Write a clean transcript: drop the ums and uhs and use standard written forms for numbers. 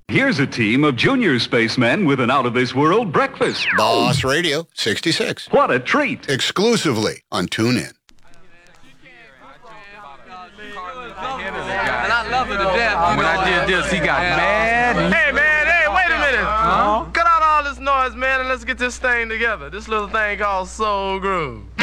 Here's a team of junior spacemen with an out-of-this-world breakfast. Boss Radio 66. What a treat. Exclusively on TuneIn. And I love it to death. When I did this, he got mad. Hey, man, hey, wait a minute. Cut out all this noise, man, and let's get this thing together. This little thing called Soul Groove.